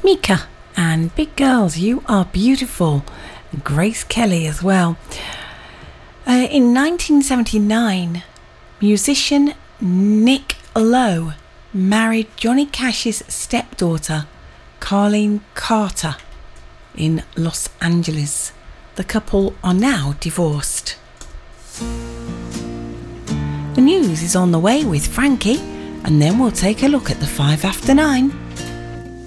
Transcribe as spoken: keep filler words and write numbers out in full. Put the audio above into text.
Mika and Big Girls, You Are Beautiful. Grace Kelly as well. Uh, in nineteen seventy-nine, musician Nick Lowe married Johnny Cash's stepdaughter, Carlene Carter, in Los Angeles. The couple are now divorced. The news is on the way with Frankie, and then we'll take a look at the five after nine.